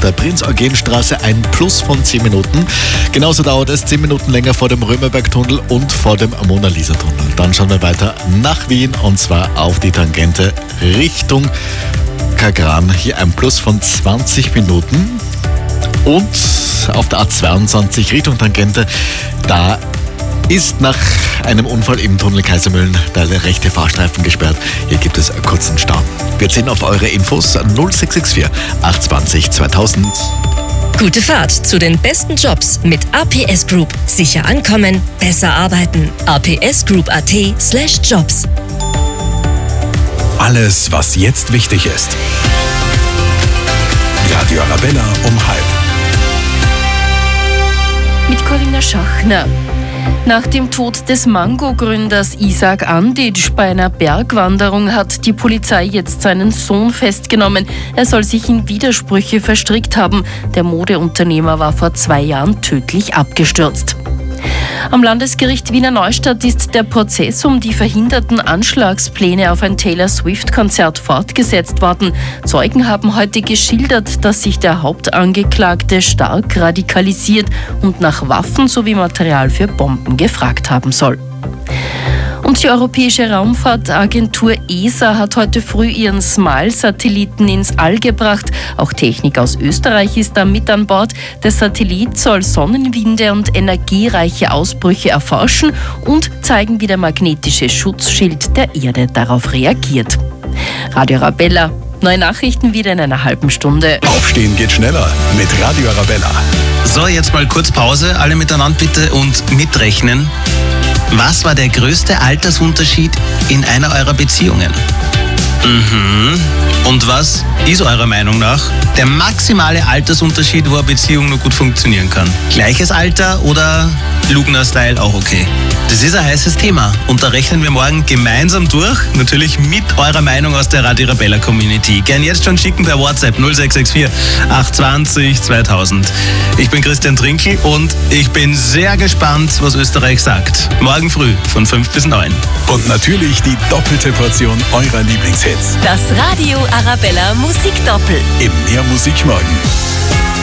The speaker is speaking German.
der Prinz-Eugen-Straße ein Plus von 10 Minuten. Genauso dauert es 10 Minuten länger vor dem Römerberg-Tunnel und vor dem Mona-Lisa-Tunnel. Dann schauen wir weiter nach Wien und zwar auf die Tangente Richtung Kagran. Hier ein Plus von 20 Minuten. Und auf der A22 Richtung Tangente, da ist nach einem Unfall im Tunnel Kaisermühlen der rechte Fahrstreifen gesperrt. Hier gibt es einen kurzen Stau. Wir ziehen auf eure Infos 0664 820 2000. Gute Fahrt zu den besten Jobs mit APS Group. Sicher ankommen, besser arbeiten. apsgroup.at/jobs. Alles, was jetzt wichtig ist. Radio Arabella um 12:30. Mit Corinna Schachner. Nach dem Tod des Mango-Gründers Isaac Andic bei einer Bergwanderung hat die Polizei jetzt seinen Sohn festgenommen. Er soll sich in Widersprüche verstrickt haben. Der Modeunternehmer war vor 2 Jahren tödlich abgestürzt. Am Landesgericht Wiener Neustadt ist der Prozess um die verhinderten Anschlagspläne auf ein Taylor Swift-Konzert fortgesetzt worden. Zeugen haben heute geschildert, dass sich der Hauptangeklagte stark radikalisiert und nach Waffen sowie Material für Bomben gefragt haben soll. Und die Europäische Raumfahrtagentur ESA hat heute früh ihren SMILE-Satelliten ins All gebracht. Auch Technik aus Österreich ist da mit an Bord. Der Satellit soll Sonnenwinde und energiereiche Ausbrüche erforschen und zeigen, wie der magnetische Schutzschild der Erde darauf reagiert. Radio Arabella. Neue Nachrichten wieder in einer halben Stunde. Aufstehen geht schneller mit Radio Arabella. So, jetzt mal kurz Pause. Alle miteinander bitte und mitrechnen. Was war der größte Altersunterschied in einer eurer Beziehungen? Und was ist eurer Meinung nach der maximale Altersunterschied, wo eine Beziehung noch gut funktionieren kann? Gleiches Alter oder Lugner-Style auch okay? Das ist ein heißes Thema und da rechnen wir morgen gemeinsam durch, natürlich mit eurer Meinung aus der Radio Arabella Community. Gern jetzt schon schicken per WhatsApp 0664 820 2000. Ich bin Christian Trinkel und ich bin sehr gespannt, was Österreich sagt. Morgen früh von 5 bis 9. Und natürlich die doppelte Portion eurer Lieblingshits. Das Radio Arabella Musikdoppel. Im Mehr Musik morgen.